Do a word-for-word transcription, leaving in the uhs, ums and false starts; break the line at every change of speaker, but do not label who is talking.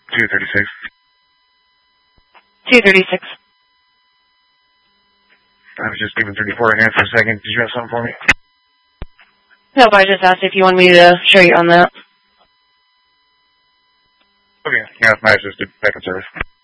two thirty-six.
two thirty-six.
I was just giving thirty-four a hand for a second. Did you have something for me?
No, I just asked if you wanted me to show you on that.
Okay, yeah, my assistant back in service.